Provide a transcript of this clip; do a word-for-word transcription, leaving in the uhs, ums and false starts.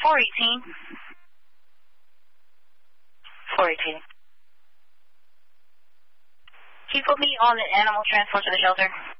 four eighteen. four eighteen. Can you put me on an animal transport to the shelter?